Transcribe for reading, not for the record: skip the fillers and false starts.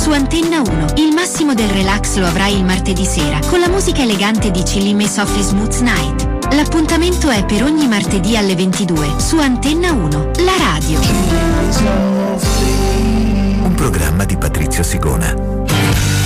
su Antenna 1. Il massimo del relax lo avrai il martedì sera con la musica elegante di Chilling Me Softly Smooth Night. L'appuntamento è per ogni martedì alle 22 su Antenna 1, la radio. Un programma di Patrizio Sigona.